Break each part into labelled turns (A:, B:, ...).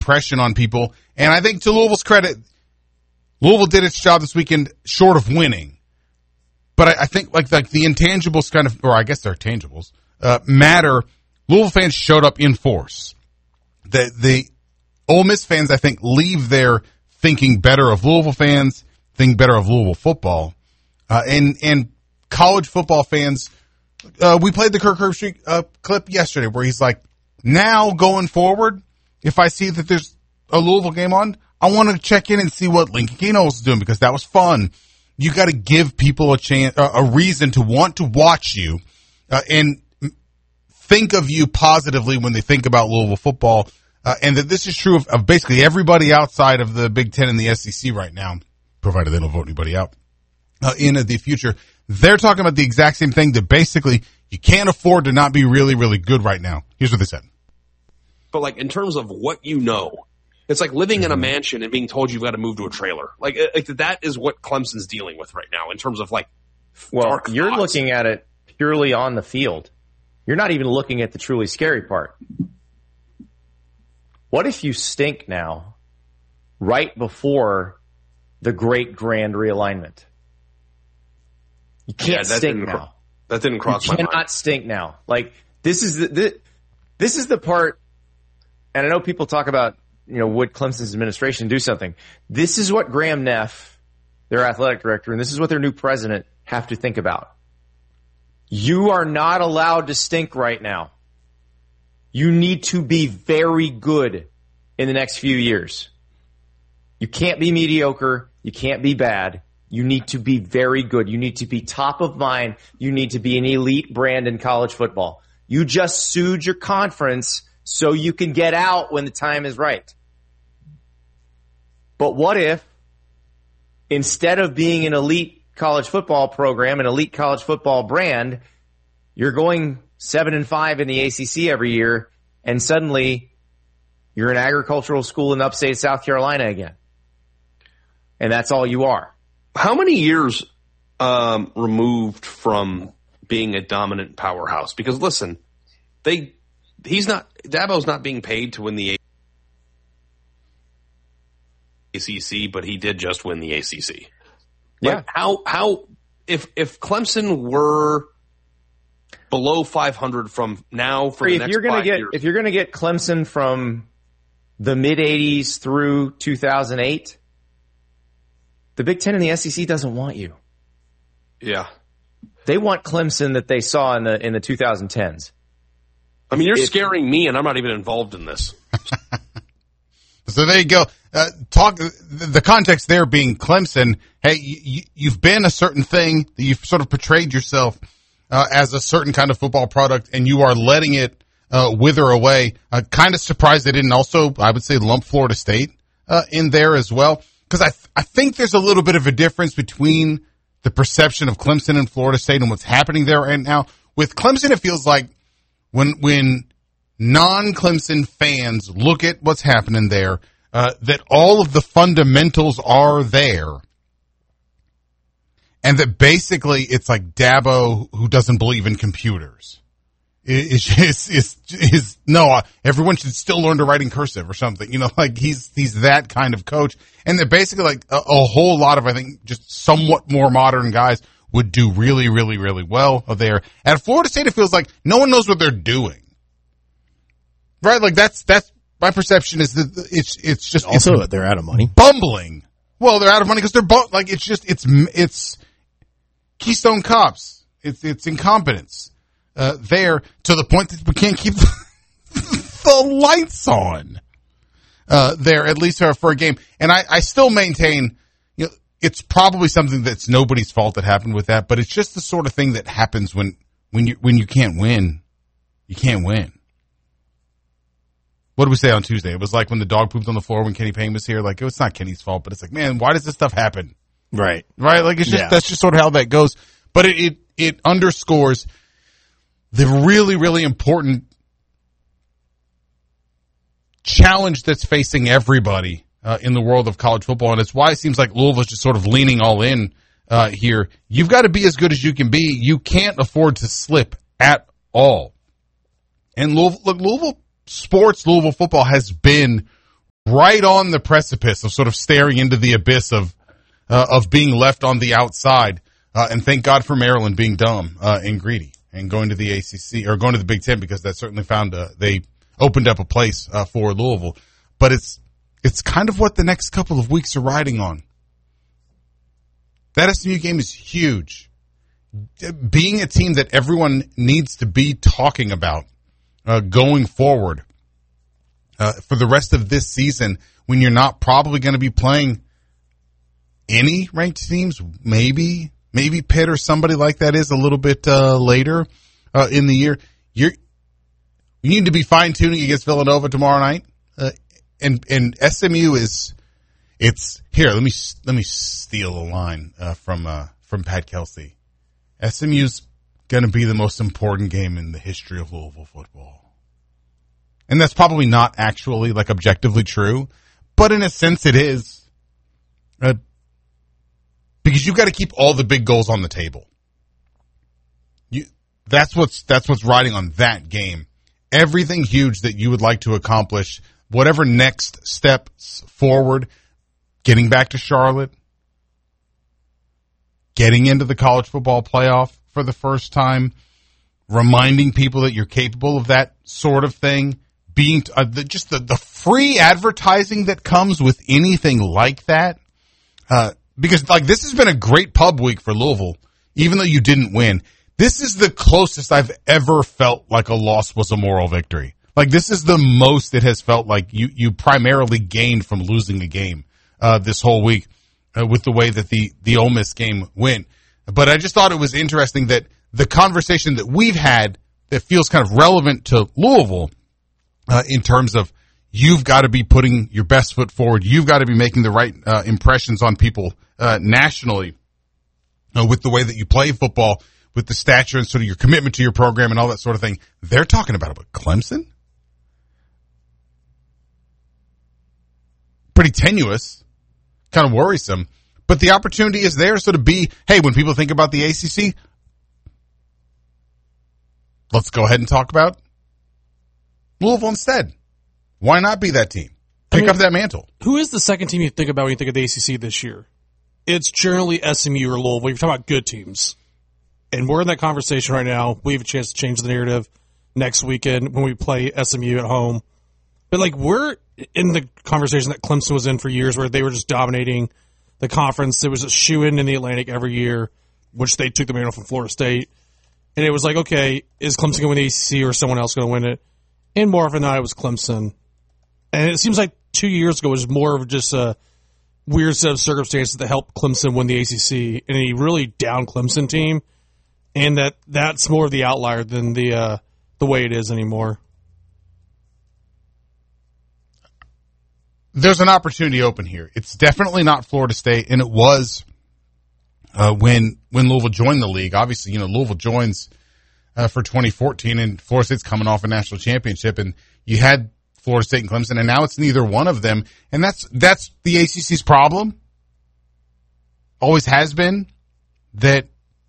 A: impression on people. And I think to Louisville's credit, Louisville did its job this weekend short of winning. But I think like the intangibles kind of, or I guess they're tangibles, matter. Louisville fans showed up in force. The Ole Miss fans, I think, leave there thinking better of Louisville fans, think better of Louisville football. And college football fans, we played the Kirk Herbstreit clip yesterday where he's like, now going forward, if I see that there's a Louisville game on, I want to check in and see what Lincoln Keno is doing because that was fun. You got to give people a chance, a reason to want to watch you, and think of you positively when they think about Louisville football. And that this is true of basically everybody outside of the Big Ten and the SEC right now, provided they don't vote anybody out in the future. They're talking about the exact same thing, that basically you can't afford to not be really, really good right now. Here's what they said.
B: But, like, in terms of what you know, it's like living in a mansion and being told you've got to move to a trailer. Like that is what Clemson's dealing with right now in terms of, like,
C: well, you're thoughts. Looking at it purely on the field. You're not even looking at the truly scary part. What if you stink now right before the great grand realignment? You can't stink now.
B: That didn't cross my mind.
C: You cannot stink now. Like, this is the part, and I know people talk about, would Clemson's administration do something? This is what Graham Neff, their athletic director, and this is what their new president have to think about. You are not allowed to stink right now. You need to be very good in the next few years. You can't be mediocre. You can't be bad. You need to be very good. You need to be top of mind. You need to be an elite brand in college football. You just sued your conference so you can get out when the time is right. But what if, instead of being an elite college football program, an elite college football brand, you're going 7-5 in the ACC every year, and suddenly you're an agricultural school in upstate South Carolina again. And that's all you are.
B: How many years removed from being a dominant powerhouse? Because listen, Dabo's not being paid to win the ACC, but he did just win the ACC.
C: Yeah.
B: Like if Clemson were below 500 from now for the next 5 years,
C: if you're going to get Clemson from the mid 80s through 2008. The Big Ten and the SEC doesn't want you.
B: Yeah.
C: They want Clemson that they saw in the 2010s.
A: I
B: mean, you're scaring me, and I'm not even involved in this.
A: So there you go. The context there being Clemson. Hey, you've been a certain thing. You've sort of portrayed yourself as a certain kind of football product, and you are letting it wither away. Kind of surprised they didn't also, I would say, lump Florida State in there as well. Because I think there's a little bit of a difference between the perception of Clemson and Florida State and what's happening there right now. With Clemson, it feels like when non-Clemson fans look at what's happening there, that all of the fundamentals are there. And that basically it's like Dabo who doesn't believe in computers. Everyone should still learn to write in cursive or something. Like he's that kind of coach. And that basically like a whole lot of, I think, just somewhat more modern guys would do really, really, really well there. At Florida State, it feels like no one knows what they're doing. Right? Like that's my perception is that it's just
D: also they're out of money.
A: Bumbling. Well, they're out of money because they're it's Keystone Cops. It's incompetence. There to the point that we can't keep the lights on there, at least for a game. And I still maintain, it's probably something that's nobody's fault that happened with that, but it's just the sort of thing that happens when you can't win. You can't win. What did we say on Tuesday? It was like when the dog pooped on the floor when Kenny Payne was here. Like, it's not Kenny's fault, but it's like, man, why does this stuff happen?
D: Right.
A: Like, it's just, that's just sort of how that goes. But it underscores the really, really important challenge that's facing everybody in the world of college football, and it's why it seems like Louisville's just sort of leaning all in here. You've got to be as good as you can be. You can't afford to slip at all. And Louisville sports, Louisville football has been right on the precipice of sort of staring into the abyss of being left on the outside. And thank God for Maryland being dumb and greedy and going to the ACC or going to the Big Ten, because that certainly found they opened up a place for Louisville. But it's kind of what the next couple of weeks are riding on. That SMU game is huge. Being a team that everyone needs to be talking about going forward for the rest of this season, when you're not probably going to be playing any ranked teams, maybe Pitt or somebody like that is a little bit later in the year. You need to be fine tuning against Villanova tomorrow night, and SMU is. It's here. Let me steal a line from Pat Kelsey. SMU's going to be the most important game in the history of Louisville football, and that's probably not actually like objectively true, but in a sense it is, because you've got to keep all the big goals on the table. That's what's riding on that game. Everything huge that you would like to accomplish, whatever next steps forward. Getting back to Charlotte, getting into the college football playoff for the first time, reminding people that you're capable of that sort of thing, being just the free advertising that comes with anything like that. Because like this has been a great pub week for Louisville, even though you didn't win. This is the closest I've ever felt like a loss was a moral victory. Like this is the most it has felt like you primarily gained from losing a game. This whole week with the way that the Ole Miss game went. But I just thought it was interesting that the conversation that we've had that feels kind of relevant to Louisville in terms of you've got to be putting your best foot forward. You've got to be making the right impressions on people nationally with the way that you play football, with the stature and sort of your commitment to your program and all that sort of thing. They're talking about it, but Clemson? Pretty tenuous. Kind of worrisome, but the opportunity is there. So to be, hey, when people think about the ACC, let's go ahead and talk about Louisville instead. Why not be that team? Pick up that mantle.
D: Who is the second team you think about when you think of the ACC this year? It's generally SMU or Louisville. You're talking about good teams. And we're in that conversation right now. We have a chance to change the narrative next weekend when we play SMU at home. But like we're in the conversation that Clemson was in for years, where they were just dominating the conference. There was a shoe-in the Atlantic every year, which they took the mantle from Florida State. And it was like, okay, is Clemson going to win the ACC or is someone else going to win it? And more often than not, it was Clemson. And it seems like 2 years ago it was more of just a weird set of circumstances that helped Clemson win the ACC, and a really down Clemson team. And that's more of the outlier than the way it is anymore.
A: There's an opportunity open here. It's definitely not Florida State, and it was when Louisville joined the league. Obviously, Louisville joins for 2014, and Florida State's coming off a national championship, and you had Florida State and Clemson, and now it's neither one of them, and that's the ACC's problem. Always has been that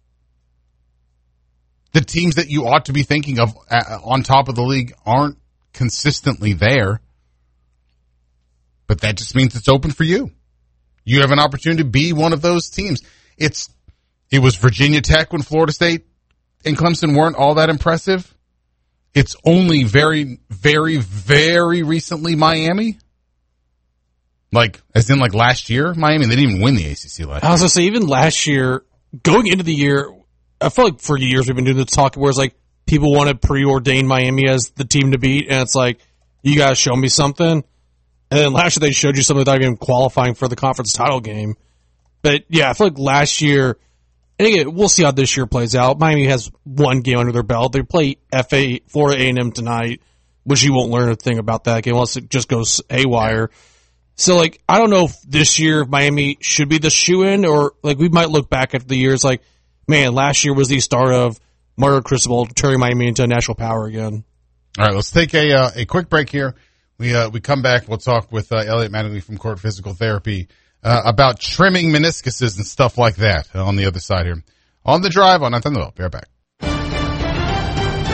A: the teams that you ought to be thinking of on top of the league aren't consistently there. But that just means it's open for you. You have an opportunity to be one of those teams. It was Virginia Tech when Florida State and Clemson weren't all that impressive. It's only very, very, very recently Miami. Like, as in like last year, Miami, they didn't even win the ACC last year.
D: I was going to say, even last year, going into the year, I feel like for years we've been doing this talk where it's like people want to preordain Miami as the team to beat, and it's like, you got to show me something. And then last year they showed you something without even qualifying for the conference title game. But yeah, I feel like last year, and again, we'll see how this year plays out. Miami has one game under their belt. They play Florida A&M tonight, which you won't learn a thing about that game unless it just goes haywire. So like, I don't know if this year Miami should be the shoe-in, or like we might look back after the years like, man, last year was the start of Mario Cristobal turning Miami into a national power again.
A: All right, let's take a quick break here. We come back. We'll talk with Elliot Mattingly from Court Physical Therapy about trimming meniscuses and stuff like that on the other side here. On the drive on Thunderbolt. Be right back.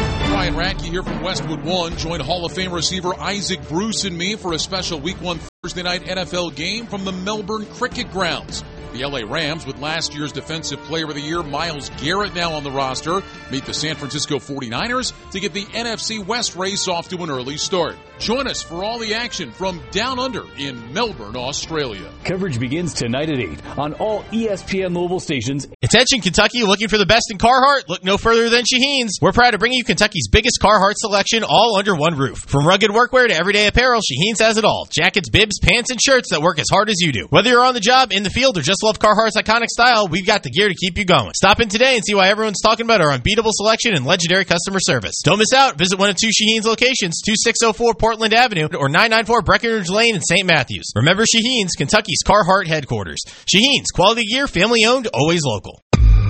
E: Ryan Radke here from Westwood One. Join Hall of Fame receiver Isaac Bruce and me for a special Week 1 Thursday night NFL game from the Melbourne Cricket Grounds. The LA Rams, with last year's Defensive Player of the Year, Myles Garrett, now on the roster, meet the San Francisco 49ers to get the NFC West race off to an early start. Join us for all the action from Down Under in Melbourne, Australia.
F: Coverage begins tonight at 8 on all ESPN Louisville stations.
G: Attention Kentucky, looking for the best in Carhartt? Look no further than Shaheen's. We're proud to bring you Kentucky's biggest Carhartt selection all under one roof. From rugged workwear to everyday apparel, Shaheen's has it all. Jackets, bibs, pants, and shirts that work as hard as you do. Whether you're on the job, in the field, or just love Carhartt's iconic style, we've got the gear to keep you going. Stop in today and see why everyone's talking about our unbeatable selection and legendary customer service. Don't miss out. Visit one of 2 Shaheen's locations, 2604 Portland Avenue or 994 Breckenridge Lane in St. Matthews. Remember Shaheen's, Kentucky's Carhartt headquarters. Shaheen's, quality gear, family owned, always local.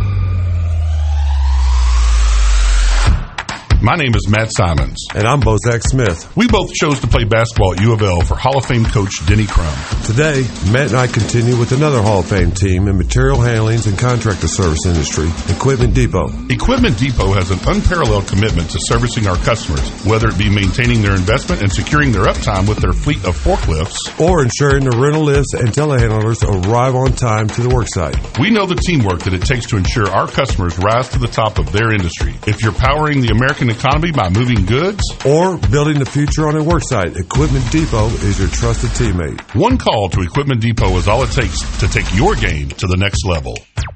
H: My name is Matt Simons.
I: And I'm Bozak Smith.
H: We both chose to play basketball at U of L for Hall of Fame coach Denny Crum.
I: Today, Matt and I continue with another Hall of Fame team in material handlings and contractor service industry, Equipment Depot.
H: Equipment Depot has an unparalleled commitment to servicing our customers, whether it be maintaining their investment and securing their uptime with their fleet of forklifts,
I: or ensuring the rental lifts and telehandlers arrive on time to the worksite.
H: We know the teamwork that it takes to ensure our customers rise to the top of their industry. If you're powering the American economy by moving goods
I: or building the future on a worksite, Equipment Depot is your trusted teammate.
H: One call to Equipment Depot is all it takes to take your game to the next level.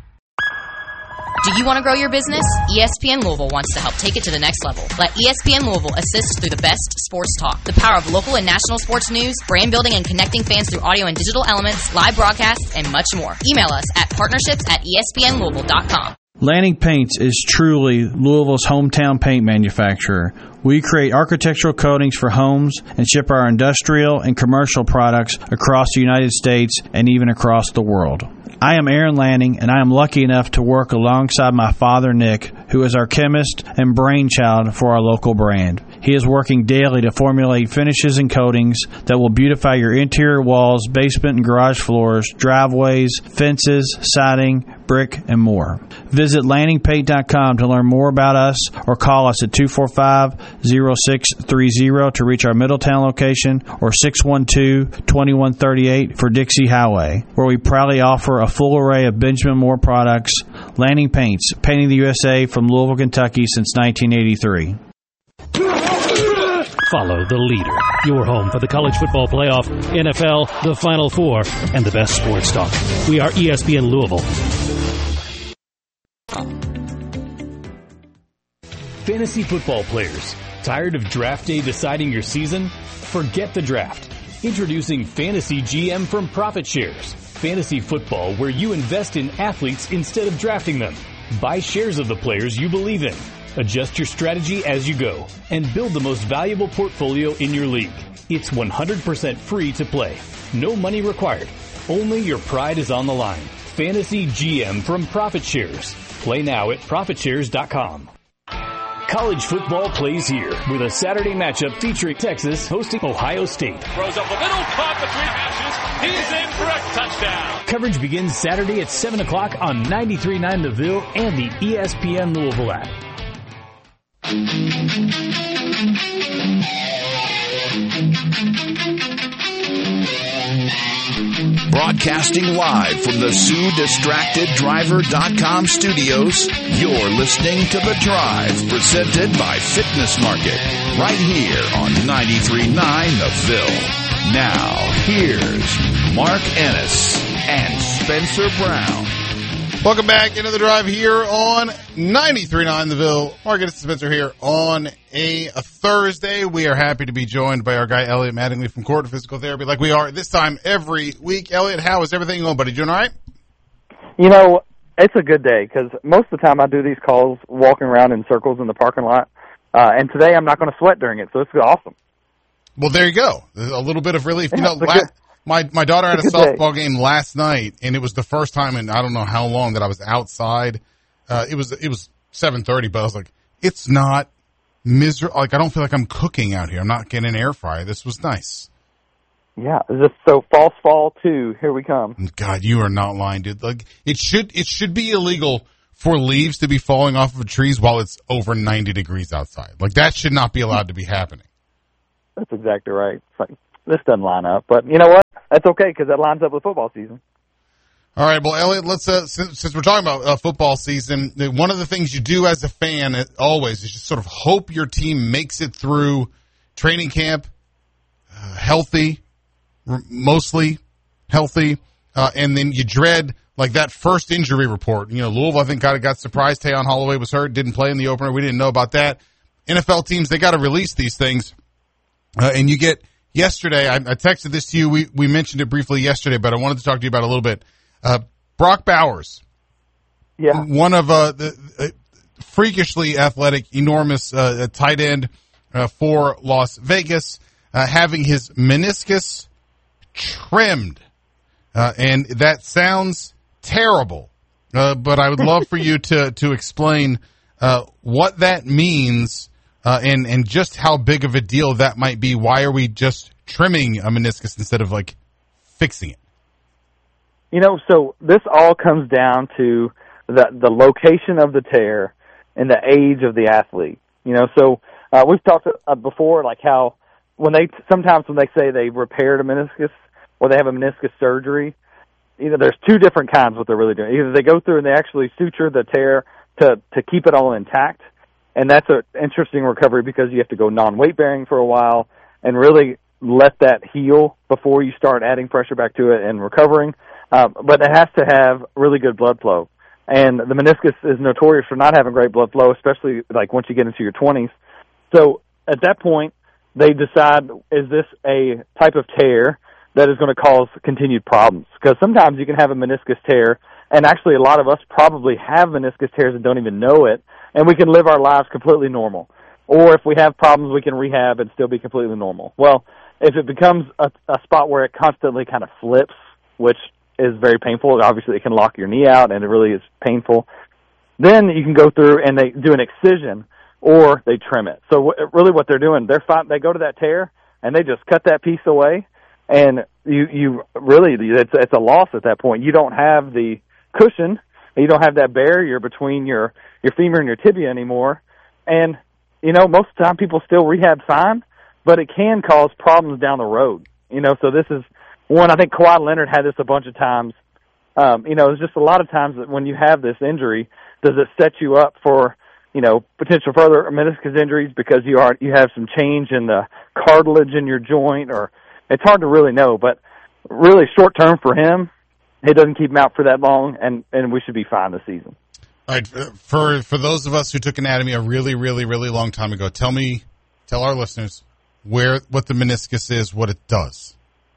J: Do you want to grow your business? ESPN Louisville wants to help take it to the next level. Let ESPN Louisville assist through the best sports talk, the power of local and national sports news, brand building and connecting fans through audio and digital elements, live broadcasts, and much more. Email us at partnerships@espnlouisville.com.
K: Lanning Paints is truly Louisville's hometown paint manufacturer. We create architectural coatings for homes and ship our industrial and commercial products across the United States and even across the world. I am Aaron Lanning, and I am lucky enough to work alongside my father, Nick, who is our chemist and brainchild for our local brand. He is working daily to formulate finishes and coatings that will beautify your interior walls, basement and garage floors, driveways, fences, siding, brick, and more. Visit LanningPaint.com to learn more about us or call us at 245-0630 to reach our Middletown location or 612-2138 for Dixie Highway, where we proudly offer a full array of Benjamin Moore products. Lanning Paints, painting the USA from Louisville, Kentucky since 1983.
F: Follow the leader. Your home for the college football playoff, NFL, the Final Four, and the best sports talk. We are ESPN Louisville. Fantasy football players, tired of draft day deciding your season? Forget the draft. Introducing Fantasy GM from Profit Shares. Fantasy football where you invest in athletes instead of drafting them. Buy shares of the players you believe in. Adjust your strategy as you go and build the most valuable portfolio in your league. It's 100% free to play. No money required. Only your pride is on the line. Fantasy GM from Profit Shares. Play now at ProfitShares.com. College football plays here with a Saturday matchup featuring Texas hosting Ohio State.
L: Throws up the middle, caught between hashes. He's in for a touchdown.
F: Coverage begins Saturday at 7 o'clock on 93.9 The Ville and the ESPN Louisville app.
M: Broadcasting live from the SueDistractedDriver.com studios, you're listening to The Drive, presented by Fitness Market, right here on 93.9 The Ville. Now, here's Mark Ennis and Spencer Brown.
A: Welcome back into The Drive here on 93.9 The Ville. Mark Ennis and Spencer here on a Thursday. We are happy to be joined by our guy, Elliot Mattingly from Court Physical Therapy, like we are this time every week. Elliot, how is everything going, buddy? Doing all right?
N: You know, it's a good day because most of the time I do these calls walking around in circles in the parking lot, and today I'm not going to sweat during it, so it's awesome.
A: Well, there you go. There's a little bit of relief. You know, my daughter had a softball game last night, and it was the first time in I don't know how long that I was outside. It was 7:30, but I was like, it's not miserable. Like, I don't feel like I'm cooking out here. I'm not getting an air fryer. This was nice.
N: Yeah, so false fall 2. Here we come.
A: God, you are not lying, dude. Like, it should be illegal for leaves to be falling off of trees while it's over 90 degrees outside. Like, that should not be allowed to be happening.
N: That's exactly right. It's like, this doesn't line up. But you know what? That's okay because that lines up with football season.
A: All right, well, Elliot, let's since we're talking about football season, one of the things you do as a fan always is just sort of hope your team makes it through training camp healthy, mostly healthy, and then you dread like that first injury report. You know, Louisville, I think, got surprised. Tayon Holloway was hurt, didn't play in the opener. We didn't know about that. NFL teams, they got to release these things, and you get yesterday. I texted this to you. We mentioned it briefly yesterday, but I wanted to talk to you about it a little bit. Brock Bowers, one of the freakishly athletic, enormous tight end for Las Vegas, having his meniscus trimmed, and that sounds terrible. But I would love for you to explain what that means and just how big of a deal that might be. Why are we just trimming a meniscus instead of like fixing it?
N: You know, so this all comes down to the location of the tear and the age of the athlete. You know, so we've talked before, like how sometimes when they say they repaired a meniscus or they have a meniscus surgery, you know, there's two different kinds what they're really doing. Either they go through and they actually suture the tear to keep it all intact, and that's an interesting recovery because you have to go non-weight bearing for a while and really let that heal before you start adding pressure back to it and recovering. But it has to have really good blood flow. And the meniscus is notorious for not having great blood flow, especially like once you get into your 20s. So at that point, they decide, is this a type of tear that is going to cause continued problems? Because sometimes you can have a meniscus tear, and actually a lot of us probably have meniscus tears and don't even know it, and we can live our lives completely normal. Or if we have problems, we can rehab and still be completely normal. Well, if it becomes a spot where it constantly kind of flips, which is very painful. Obviously, it can lock your knee out, and it really is painful. Then you can go through and they do an excision, or they trim it. So really what they're doing, they go to that tear, and they just cut that piece away, and you really, it's a loss at that point. You don't have the cushion, you don't have that barrier between your femur and your tibia anymore. And, you know, most of the time people still rehab fine, but it can cause problems down the road. You know, so this is one, I think Kawhi Leonard had this a bunch of times. You know, it's just a lot of times that when you have this injury, does it set you up for, you know, potential further meniscus injuries because you have some change in the cartilage in your joint, or it's hard to really know. But really short term for him, it doesn't keep him out for that long, and we should be fine this season.
A: All right, for those of us who took anatomy a really, really, really long time ago, tell our listeners what the meniscus is, what it does.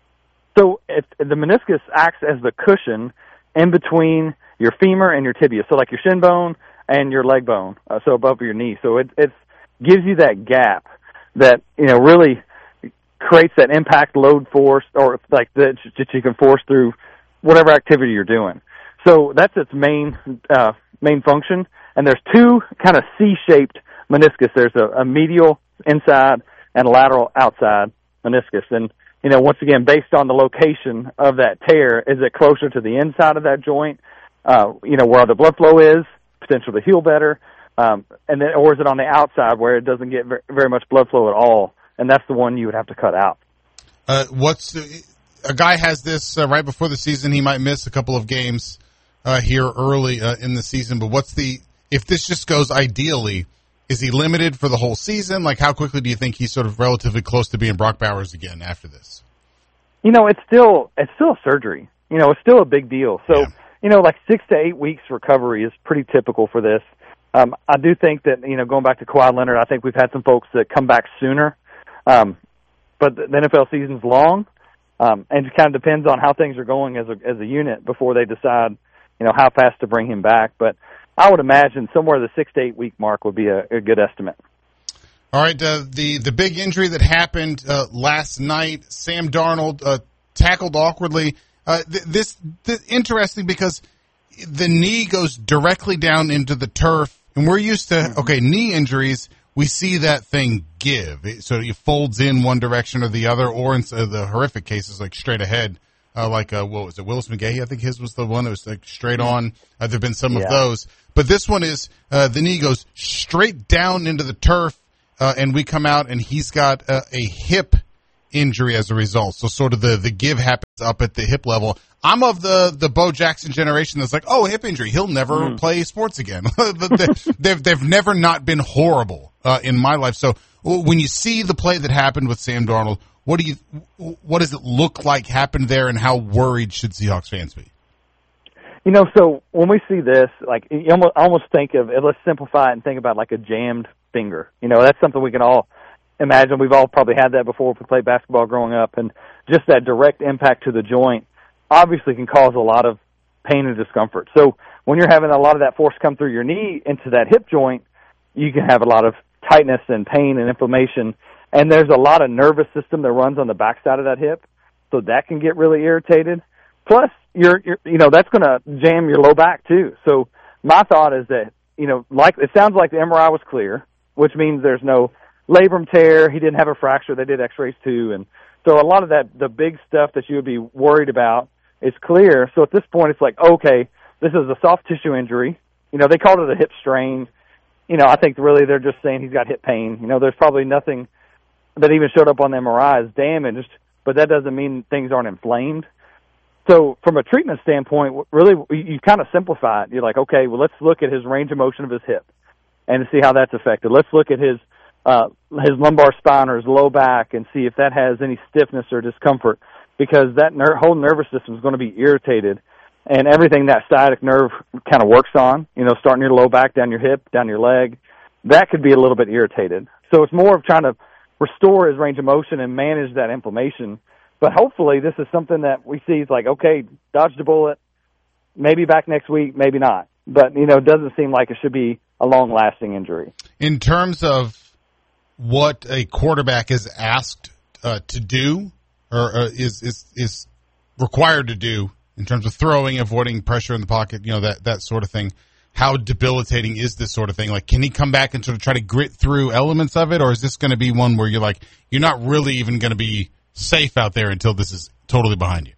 N: So the meniscus acts as the cushion in between your femur and your tibia, so like your shin bone and your leg bone, so above your knee. So it gives you that gap that, you know, really creates that impact load force, or like that you can force through whatever activity you're doing. So that's its main function. And there's two kind of C-shaped meniscus. There's a medial inside and a lateral outside meniscus. And, you know, once again, based on the location of that tear, is it closer to the inside of that joint, you know, where the blood flow is, potential to heal better, and then, or is it on the outside where it doesn't get very much blood flow at all, and that's the one you would have to cut out.
A: A guy has this right before the season, he might miss a couple of games here early in the season, but if this just goes ideally, is he limited for the whole season? Like, how quickly do you think he's sort of relatively close to being Brock Bowers again after this?
N: You know, it's still a surgery. You know, it's still a big deal. So, yeah. You know, like 6 to 8 weeks recovery is pretty typical for this. I do think that, you know, going back to Kawhi Leonard, I think we've had some folks that come back sooner. But the NFL season's long, and it kind of depends on how things are going as a unit before they decide, you know, how fast to bring him back. But I would imagine somewhere the 6 to 8 week mark would be a good estimate.
A: All right, the big injury that happened last night, Sam Darnold tackled awkwardly. This interesting because the knee goes directly down into the turf, and we're used to knee injuries. We see that thing give, so it folds in one direction or the other, or in the horrific cases like straight ahead. what was it, Willis McGahee? I think his was the one that was like straight on. There have been some of those. But this one is the knee goes straight down into the turf, and we come out, and he's got a hip injury as a result. So sort of the give happens up at the hip level. I'm of the Bo Jackson generation that's like, oh, hip injury, he'll never play sports again. They've never not been horrible in my life. So when you see the play that happened with Sam Darnold, what does it look like happened there, and how worried should Seahawks fans be?
N: So when we see this, like, you almost think of it, let's simplify it and think about like a jammed finger. That's something we can all imagine. We've all probably had that before if we played basketball growing up, and just that direct impact to the joint obviously can cause a lot of pain and discomfort. So when you're having a lot of that force come through your knee into that hip joint, you can have a lot of tightness and pain and inflammation. And there's a lot of nervous system that runs on the backside of that hip, so that can get really irritated. Plus, you're that's going to jam your low back too. So my thought is that, like it sounds like the MRI was clear, which means there's no labrum tear. He didn't have a fracture. They did X-rays too, and so a lot of that, the big stuff that you would be worried about, is clear. So at this point, it's like, okay, this is a soft tissue injury. They called it a hip strain. I think really they're just saying he's got hip pain. There's probably nothing that even showed up on the MRI is damaged, but that doesn't mean things aren't inflamed. So from a treatment standpoint, really, you kind of simplify it. You're like, okay, well, let's look at his range of motion of his hip and see how that's affected. Let's look at his lumbar spine or his low back and see if that has any stiffness or discomfort, because that whole nervous system is going to be irritated, and everything that sciatic nerve kind of works on, starting your low back, down your hip, down your leg, that could be a little bit irritated. So it's more of trying to restore his range of motion and manage that inflammation. But hopefully this is something that we see is like, okay, dodged a bullet, maybe back next week, maybe not. But, it doesn't seem like it should be a long-lasting injury.
A: In terms of what a quarterback is asked to do, or is required to do in terms of throwing, avoiding pressure in the pocket, that sort of thing, how debilitating is this sort of thing? Like, can he come back and sort of try to grit through elements of it, or is this going to be one where you're not really even going to be safe out there until this is totally behind you?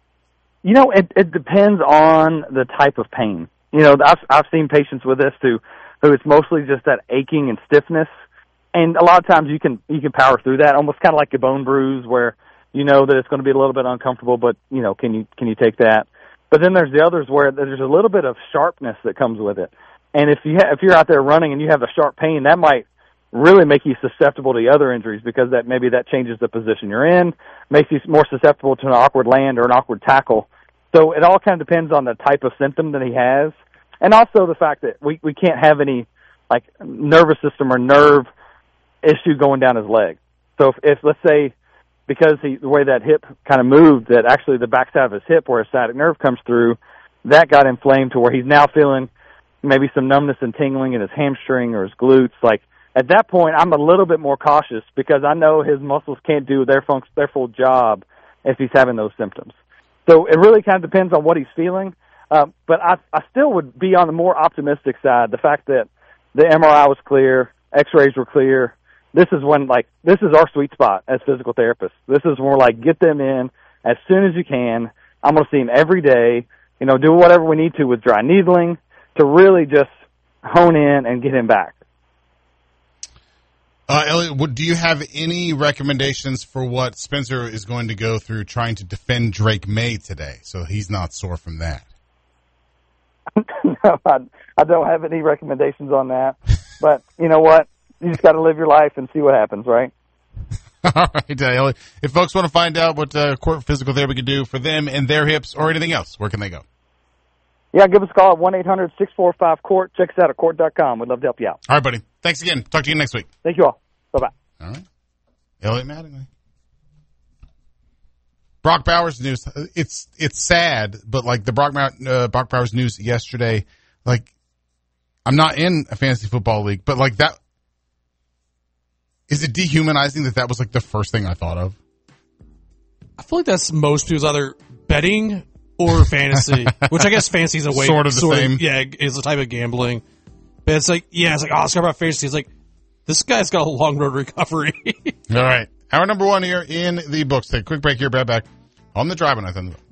N: It depends on the type of pain. I've seen patients with this who it's mostly just that aching and stiffness, and a lot of times you can power through that, almost kind of like a bone bruise where that it's going to be a little bit uncomfortable, but can you take that? But then there's the others where there's a little bit of sharpness that comes with it, and if you're out there running and you have a sharp pain, that might really make you susceptible to other injuries, because that changes the position you're in, makes you more susceptible to an awkward land or an awkward tackle. So it all kind of depends on the type of symptom that he has, and also the fact that we can't have any like nervous system or nerve issue going down his leg. So if let's say, because the way that hip kind of moved, that actually the backside of his hip where his sciatic nerve comes through, that got inflamed to where he's now feeling maybe some numbness and tingling in his hamstring or his glutes. Like, at that point, I'm a little bit more cautious, because I know his muscles can't do their full job if he's having those symptoms. So it really kind of depends on what he's feeling. But I still would be on the more optimistic side. The fact that the MRI was clear, X-rays were clear. This is our sweet spot as physical therapists. This is more like, get them in as soon as you can. I'm going to see him every day. Do whatever we need to with dry needling to really just hone in and get him back.
A: Elliot, do you have any recommendations for what Spencer is going to go through trying to defend Drake May today, so he's not sore from that?
N: No, I don't have any recommendations on that. But you know what? You just got to live your life and see what happens, right?
A: All right, Elliot. If folks want to find out what Court Physical Therapy can do for them and their hips or anything else, where can they go?
N: Yeah, give us a call at 1-800-645-COURT. Check us out at court.com. We'd love to help you out.
A: All right, buddy. Thanks again. Talk to you next week.
N: Thank you all. Bye-bye.
A: All right. Elliot Mattingly. Brock Bowers news. It's sad, but like the Brock Bowers news yesterday, like, I'm not in a fantasy football league, but like that, is it dehumanizing that was like the first thing I thought of?
D: I feel like that's most people's either betting or fantasy, which I guess fantasy is a way
A: sort of the same.
D: Yeah, is a type of gambling. But it's like, let's talk about fantasy. It's like, this guy's got a long road recovery.
A: All right. Hour number 1 here in the books. Take a quick break here. Back on the Drive on Nothing.